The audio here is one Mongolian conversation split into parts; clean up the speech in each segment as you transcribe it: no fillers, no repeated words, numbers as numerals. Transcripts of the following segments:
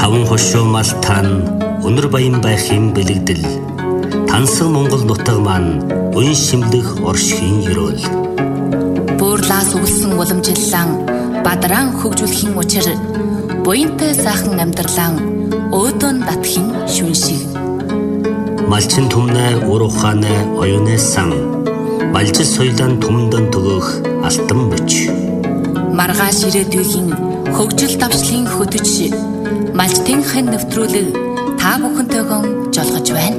Таван хошуу малтаан өнөр баян байхын бэлэгдэл. Тансаг Монгол нутаг маань уян шимлэх оршихын ёроол. Буурлаас өвлсөн уламжлалан бадран хөгжүүлэхийн учир буянтай сайхан амьдралан өөдөн татхийн шүн шиг. Малчин түмнэ ур ухаанэ оюунэ сан. Малжис соёлын түмдэн төгөх алтан мөч. Маргааш ирээдүйн хөгжил давшлын хөтөч малчтынхын нэвтрүүлэг та бүхэнтэйгөө жолгож байна.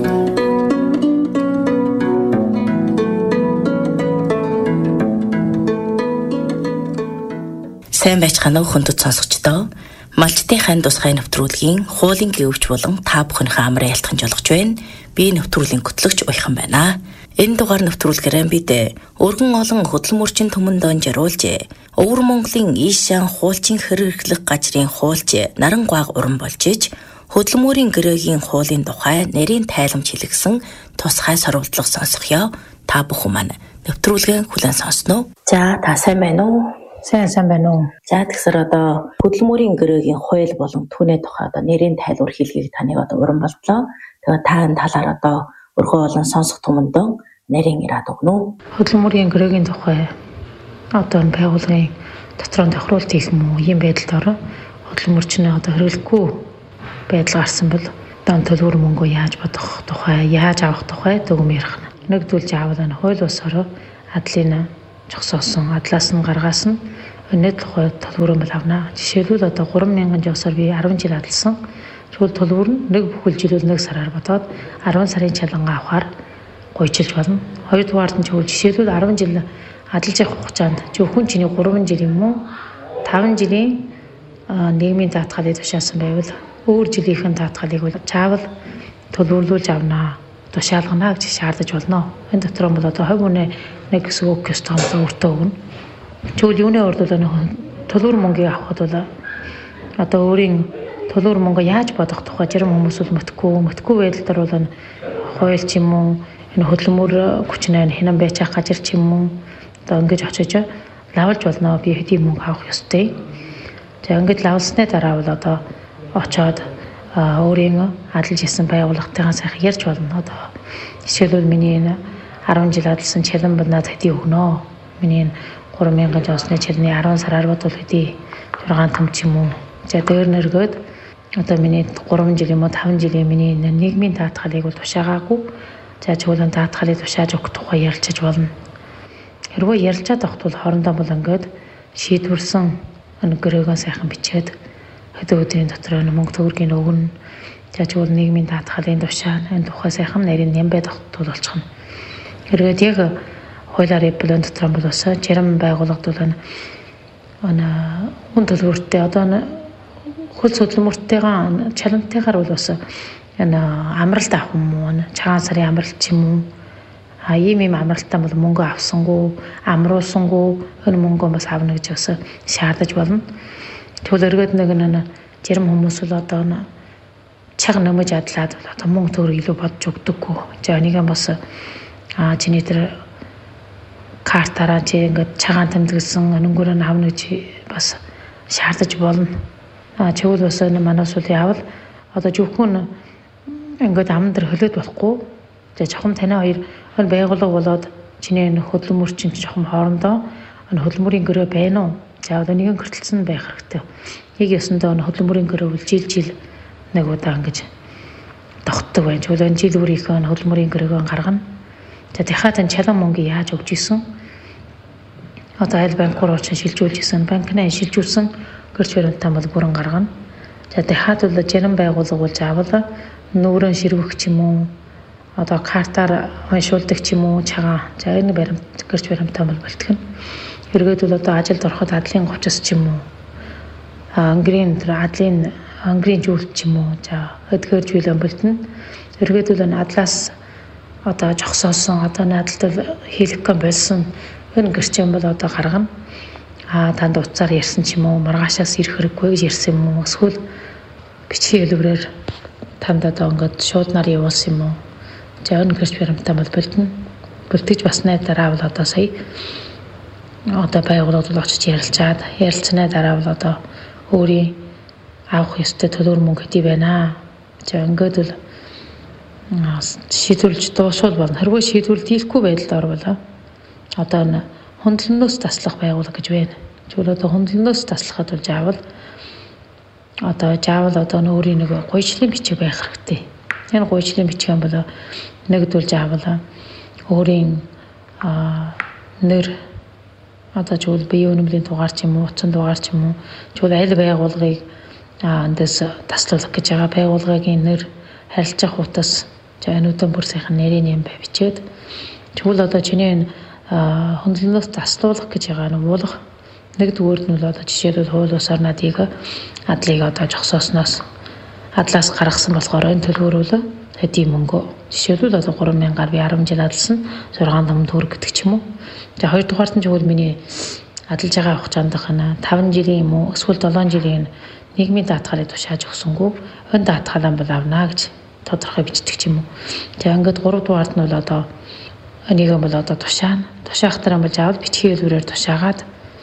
Сайн байцгаана уу хүндэт сонсогчдоо. Малчтынхын тусгай нэвтрүүлгийн хуулийн гэвч болон та бүхнийхээ амрын ялтхан жолгож байна. Би нэвтрүүлгийн хөтлөгч Уяхан байна. Энэ дугаар нэвтрүүлгээрээ бид өргөн олон хөдөлмөрчин түмэндөө жаруулж Өвөр Монголын ийшэн хуулчин хэрэглэх газрын хуулч Нарангааг уран болж иж хөдөлмөрийн гэрээгийн хуулийн тухай нарийн тайламж хэлгсэн тусгай сорволдлого сонсгоё. Та бүхэн маань нэвтрүүлгээ хүлээн сонсноо. За та сайн байна уу? Сайн байна уу? За тэгсэр одоо хөдөлмөрийн гэрээгийн хууль болон түүний тухай одоо нарийн тайлбар хэлгийг таныг одоо уран болтлоо. Тэгээ та энэ талаар одоо өргөн олон сонсох түмэндөө нарийн ирээд өгнө үү? Хөдөлмөрийн гэрээгийн тухай одоо байгууллагын дотроо тохируулалт хийх юм уу? Ийм байдалд ороо хөдөлмөрчнөө одоо хэрэглэхгүй байдал гарсан бол одоо төлбөр мөнгөө яаж бодох тухай, яаж авах тухай дүгм ярих. Нэгдүүлж аваад энэ хууль усаараа адлын жогсоосон, адлаас нь гаргаас нь өнөө тухай төлбөрөө бол авна. Жишээлбэл одоо 3,000 жогсоор би 10 жил адлсан. Тэгвэл төлбөр нь нэг бүхэл жилүүд нэг сараар бодоод 10 сарын чалангаа авахаар гуйчилж болно. Хоёрдугаард нь жишээлбэл 10 жил адалж явах хугацаанд зөвхөн чиний 3 жил юм уу 5 жилийн нийгмийн даатгалыг тушаасан байвал өөр жилийнхэн даатгалыг бол чаавал төлөвлөж авнаа. Тушаалгана гэж шаардаж болно. Энэ дотор бол одоо хувь үнэ нэг хэсэг өгөхөстэй өөртөө өгнө. Тэгвэл юуны урд бол төлбөр мөнгийг авахд бол одоо өөрийн төлбөр мөнгө яаж бодох тухай зарим хүмүүс бол мэдхгүй байдлаар бол хууль ч юм уу энэ хөдөлмөр хүчнээ хинэн байж ах газар ч юм уу одоо ингэж очиж лавлж болно. Би хэдийн мөнгө авах ёстой. За ингэж лавлсны дараа бол одоо очоод өөрийн адалж исэн байгууллагатайгаа сайхан ярьж болно. Одоо жишээлбэл миний энэ 10 жил адалсан чалан надад хэдий өгнө. Миний энэ 3,000 жосны чалны 10 сараар бодвол хэдий 6 том ч юм уу. За дээр нэргээд одоо миний 3 жил юм уу 5 жилийн миний нийгмийн даатгалыг бол тушаагаагүй. За чуулган даатгалыг тушааж өгөх тухай ярилцаж болно. Хэрвээ ярилцаад авахт бол хоорондоо бол ингээд шийдвэрсэн гэрээгээ сайхан бичээд хэдэн өдрийн дотор мөнгө төгрөгийн өгнө. За чуулган нийгмийн даатгалын тушаана энэ тухай сайхан нарийн нэм байдаг тул болчихно. Хэрвээ яг хуулиар эвлэн дотор бол бас зарим байгууллагад бол хүн төлбөртэй одоо хөл хөдөлмөртэйгээ чалантайгаар бол бас энэ амралт авах юм уу? Цагаан сарын амралт ч юм уу? Ийм амралтаа бол мөнгө авсангүй, амруулсангүй энэ мөнгөө бас авна гэж бас шаардаж болно. Тэгвэл эргээд нэг зарим хүмүүс бол одоо чаг нэмж адлаад одоо мөнгө төгрөг илүү бодж өгдөггүй. За энийг бас чиний тэр картаараа чи ингээд цагаан тэмдэглэсэн өнгөрөө авна гэж бас шаардаж болно. Тэгвэл бас манаас бол явал одоо зөвхөн ингээд амн дээр хөлөөд болохгүй. За жохом танай хоёр байгууллага болоод чиний энэ хөдөлмөрчин жохом хоорондоо энэ хөдөлмөрийн гэрээ байна уу? За одоо нэгэн гэртэлсэн байх хэрэгтэй. Яг ёсондоо хөдөлмөрийн гэрээ бол жил нэг удаа ингэж тогтдог байна. Тэгвэл энэ жил бүрийнхээ хөдөлмөрийн гэрээгөө гаргана. За дахиад энэ чалан мөнгө яаж өгч исэн? Одоо аль банк руу ч шилжүүлж исэн, банкнаа шилжүүлсэн гэрч баримтаа бол бүрэн гаргана. За дахиад бол зарим байгууллага болж авал нүүрэн ширвэх ч юм уу одоо картаар уншуулдаг ч юм уу чагаа. За энэ баримт гэрч баримтаа бол бэлтгэн. Эргээд бол одоо ажилд ороход адлын 30-с ч юм уу ангирийн жуулт ч юм уу за эдгээр зүйлэн бэлтэн. Эргээд бол адлаас одоо жогсоосон одоо наадалд хийлгэх болсон энэ гэрчэн бол одоо гаргана. Танд уцаар ярьсан ч юм уу маргаашаас ирэх хэрэггүй гэж ярьсан юм уу эсвэл бичгийн хэлбэрээр танд одоо ингээд шууд нар явуулсан юм уу? За энэ гэрч баримтаа бол бэлтгэж басны дараа бол одоо сая одоо байгууллагад очиж ярилцсаны дараа бол одоо өөрийн авах ёстой төлбөр мөнгө хэдий байна. За ингээд бол шийдвэрлэж дуусвал болно. Хэрвээ шийдвэрлэхгүй байдалд орвол одоо хөндлөнөөс таслах байгууллага гэж байна. Тэгвэл одоо хөндлөнөөс таслахад бол заавал одоо өөрийн нэг гуйчлын бичиг байх хэрэгтэй. Энэ гуйчлын бичиг юм бол нэгдвэл заавал өөрийн нэр одоо зөвхөн бие үнэмлийн дугаар ч юм уу, утсан дугаар ч юм уу, зөвхөн аль байгууллагыг эндээс таслуулах гэж байгаа байгууллагын нэр, харилцах утас, өнөөдөр бүрсийн нэрийн юм бай бичээд тэгвэл одоо чиний хөндлөнөөс таслуулах гэж байгаа нь уулах нэгдүгээр нь бол одоо жишээлбэл хууль бусаар надыг адлыг одоо жогсоосноос адлаас гаргасан болохоор энэ төлбөрөөл хэдий мөнгө жишээлбэл одоо 3000-аар би 10 жил адлсан 6,000 төгрөг гэдэг ч юм уу. За хоёрдугаарт нь зөвхөн миний адалж байгаа авах чандах нь 5 жилийн юм уу эсвэл 7 жилийн нийгмийн даатгалыг тушааж өгсөнгөө өн даатгалаа бол авна гэж тодорхой бичдэг ч юм уу. За ингээд 3 дугаарт нь бол одоо нэгэн бол одоо тушаана. Тушаах дараа бол заавал бичгийн хэлбэрээр тушаагаад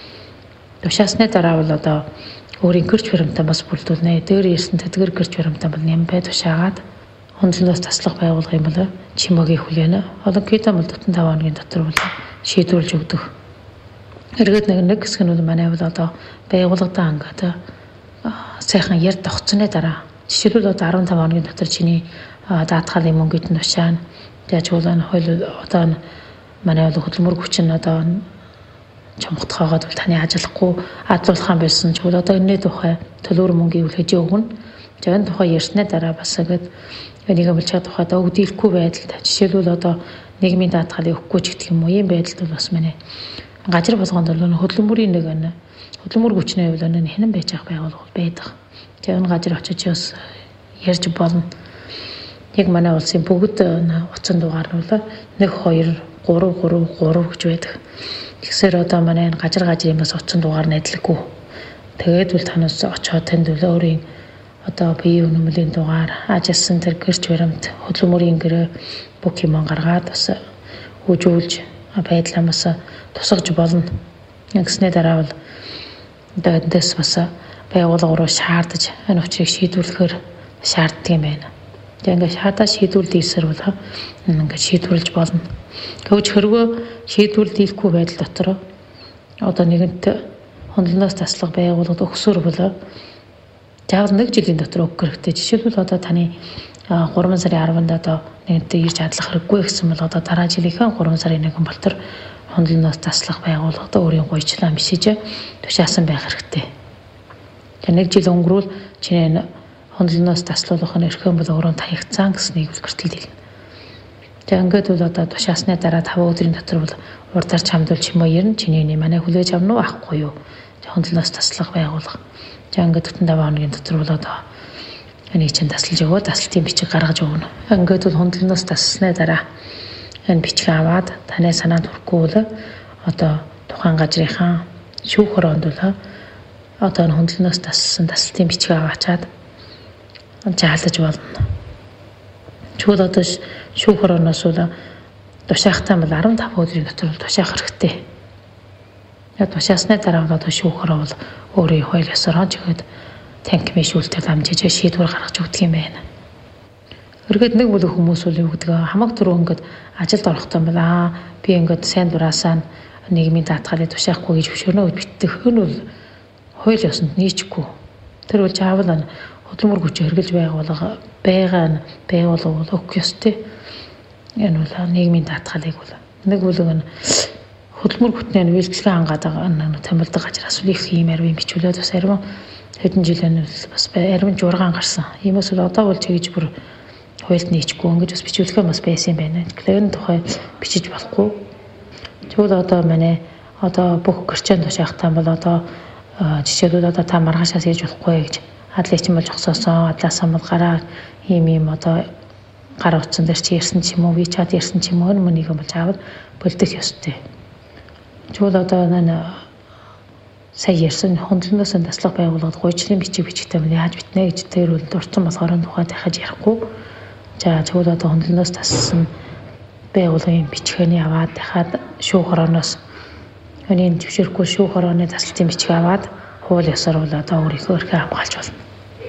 тушаасны дараа бол одоо өөрийн гэрч баримтаа бас бүрдүүлнэ. Дээр ирсэн тэтгэр гэрч баримтаа бол нэмбай тушаагаад хөндлөнөөс таслах байгуулгын бол чимээгийн хүлээнэ. Олонхийдөө бол дотн 5 хоногийн дотор бол шийдвэрлэж өгдөг. Эргээд нэг хэсэг нь бол манай бол одоо байгууллагатай ангаад сайхан ярь тогтсны дараа жишээлбэл одоо 15 хоногийн дотор чиний даатгалын мөнгөд нь тушаана. Яаж бол одоо манай бол хөдөлмөр хүчин одоо чамхтахаагаад бол таны ажиллахгүй адлуулах юм байсан ч бол одоо энэний тухай төлбөр мөнгөийг хүлээж өгнө. За энэ тухай ярьсны дараа бас ингээд энийг болж байгаа тухайд өгдөлгүй байдалд жишээлбэл одоо нийгмийн даатгалыг өгөхгүй ч гэх юм уу ийм байдалд бол бас манай газар болгонд бол хөдөлмөрийн нэг хөдөлмөр хүчний хувьд хинэн байж байгаа байгууллага байдаг. Тэгээ энэ газар очиж бас ярьж болно. Яг манай улсын бүгд утсан дугаар нь бол 1 2 3 3 3 гэж байдаг. Тэгэхээр одоо манай энэ газар бас утсан дугаар нь адилгүй. Тэгээд бол танаас очоод танд бол өөрийн одоо бие үнэмлийн дугаар, ажилсан тэр гэрч баримт, хөдөлмөрийн гэрээ бүх юм гаргаад бас үжүүлж байдлаа бас тусгаж болно. Ингэсний дараа бол одоо эндээс бас байгууллага руу шаардаж энэ учрыг шийдвэрлэхээр шаарддаг юм байна. Тэгээ ингээд шаардаж шийдвэрлэхсээр бол ингээд шийдвэрлэж болно. Гэвч хэрвээ шийдвэрлэхгүй байдал дотор одоо нэгэнт хөндлөнөөс таслах байгууллагад өгсөөр бол заавал 1 жилийн дотор өгөх хэрэгтэй. Жишээлбэл одоо таны 3 сарын 10-нд одоо нэгэнтээ ирж адлах хэрэггүй гэсэн бол одоо дараа жилийнхээ 3 сарын 1 болтор хөндлөнөөс таслах байгууллагад өөрийн гуйчлаа мессеж тушаасан байх хэрэгтэй. Тэгээ 1 жил өнгөрүүл чиний хөндлөнөөс таслуулах нь эрхэм бол өөрөө таягдсан гэснийг үлгэртэл хэлнэ. Тэгээ ингээд бол одоо тушаасны дараа 5 өдрийн дотор бол урдаар чамдвал чимээ ярина чиний манай хүлээж авна уу авахгүй юу. Хөндлөнөөс таслах байгууллага. За ингээд бүтэн 5 хоногийн дотор бол одоо энийг чинь таслаж өгөө таслалтын бичиг гаргаж өгнө. Ингээд бол хөндлөнөөс таслсны дараа энэ бичиг аваад таны санаанд хүрэхгүй бол одоо тухайн газрынхаа шүүх хороонд бол одоо энэ хөндлөнөөс таслсан таслалтын бичиг аваачаад заалж болно. Чүл одоо шүүх хорооноос бол тушаахтаа бол 15 өдрийн дотор тушаах хэрэгтэй. Яг тушаасны дараа бол одоо шүүх хороо бол өөрийн хууль ёсоор жихэд танхимын шүүлтэл амжиж шийдвэр гаргаж өгдөг юм байна. Өргөд нэг бүлэг хүмүүс бол юу гэдэг хамаг түрүү ингээд ажилд орохдоо бол би ингээд сайн дураасаа нийгмийн даатгалыг тушаахгүй гэж хөшөөрнө битдэг. Энэ бол хууль ёсонд нийцэхгүй. Тэр бол заавал хөдөлмөр хүч хэрглэж байгаа байгууллага өгөх ёстой. Энэ бол нийгмийн даатгалыг бол нэг бүлэг нь хөдөлмөр бүтнээ үйлчлэгээ хангаад байгаа тамилдаг газраас их юм арвын бичүүлээд бас арвин хэдэн жилийн бас арвин жургаан гарсан. Иймээс бол одоо бол чигж бүр хуульд нийцэхгүй ингэж бас бичүүлэхээ бас байсан юм байна. Тэгэхээр энэ тухай бичиж болохгүй. Тэгвэл одоо манай одоо бүх гэрчэн тушаахтаа бол одоо жишээлбэл одоо та маргаашаас хийж болохгүй гэж адлыг чинь бол жогсоосон адлаасаа бол гараа ийм одоо гар утсан дээр чи ярьсан ч юм уу WeChat ярьсан ч юм уу мөнийг бол заавал бэлдэх ёстой. Тэгвэл одоо сая ярьсан хөндлөнөөс таслах байгууллагад гуйчлын бичиг бичгтэй мөн яаж битнэ гэж тэр бол дурдсан болохоор тухай дахиж ярихгүй. За тэгвэл одоо хөндлөнөөс таслсан байгууллагын бичгээний аваад дахиад шүүх хорооноос өний зөвшөөрөхгүй шүүх хорооны таслалтын бичиг аваад хууль ёсоор бол одоо өөрийнхөө эрхээ хамгаалж болно.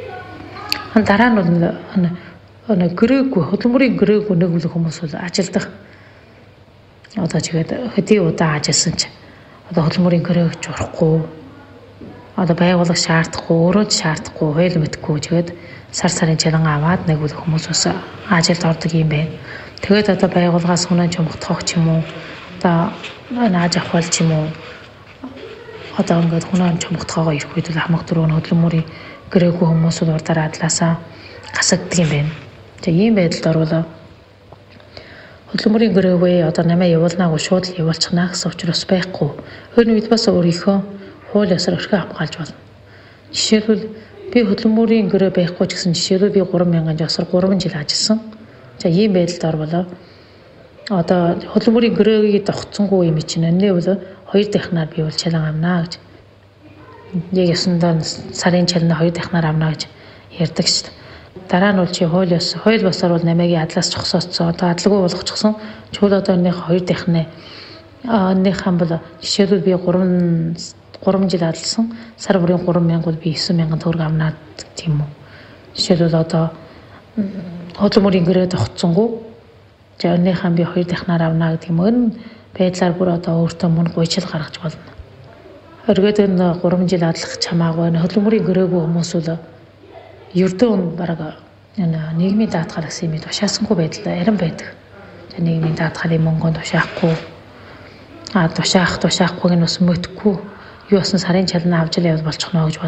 Дараа нь бол гэрээгүй хөдөлмөрийн гэрээгүй нэг үл хүмүүс бол ажилдах. Одоо тэгээд хэдий удаа ажилласан ч одоо хөдөлмөрийн гэрээг журахгүй. Одоо байгууллага шаардахгүй, өөрөө шаардахгүй, хууль мэдхгүй тэгээд сарын чанга аваад нэг үл хүмүүс ус ажилд ордог юм байна. Тэгээд одоо байгууллагаас хүнээ чумгдах ч юм уу, одоо нааж авах ч юм уу. Одоо ингээд хүнээ чумгдахгаа ирэх үед л хамаг дөрөв хөдөлмөрийн гэрээгүй хүмүүс урдаар адлаасаа гасагддаг юм байна. Тэгээ ийм байдалд орвол хөдөлмөрийн гэрээгүй одоо намайг явуулнаагүй шууд л явуулчихна гэсэн учраас байхгүй. Хөрний үед бас өөрийнхөө хууль ёсоор өрхөө хамгаалж болно. Жишээлбэл би хөдөлмөрийн гэрээ байхгүй ч гэсэн жишээлбэл би 3,000 жосор 3 жил ажилласан. За ийм байдалд орвол одоо хөдөлмөрийн гэрээгийг тогтсонгүй юм чинь энэ бол 2 дахнаар би бол чалан авнаа гэж. Яг ясандаа сарын чалнаа 2 дахнаар авнаа гэж ярьдаг шүү дээ. Дараа нь бол чи хууль босоор бол намайг адлаас зогсооцсон. Одоо адлаггүй болгочихсон. Чул одоо нэг 2 дахны анныхан бол жишээлбэл би 3 жил адлсан. Сар бүрийн 3,000 бол би 9,000 төгрөг авнаа тийм үү. Жишээлбэл одоо хөдөлмөрийн гэрээ тогтсонгүй. За анныхан би 2 дахнаар авнаа гэдэг юм. Энэ байдлаар бүр одоо өөртөө мөн гуйчил гаргаж болно. Өргөд энэ 3 жил адлах чамаагүй хөдөлмөрийн гэрээгүй хүмүүс бол ердөө бараг нийгмийн даатгал гэсэн юм тушаасангүй байдал арин байдаг. За нийгмийн даатгалын мөнгөнд тушаахгүй. Тушаахгүйг нь бас мөтггүй. Юу басан сарын чална авч л явал болчихно гэж